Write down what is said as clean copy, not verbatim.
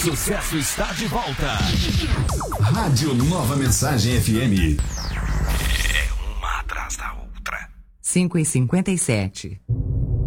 sucesso está de volta. Rádio Nova Mensagem FM. É uma atrás da outra. 5h57.